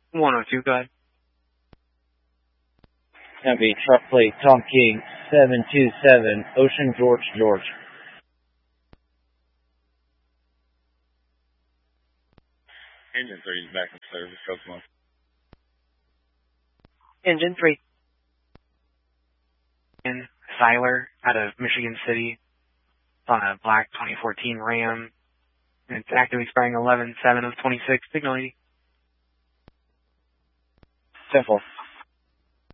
102, go ahead. Copy, truck plate Tom King 727, Ocean George, George. Engine 3 is back in service, code 1. Engine 3. In Siler out of Michigan City. It's on a black 2014 Ram. And it's active expiring 11/7 of 26. Signal 80. 10-4.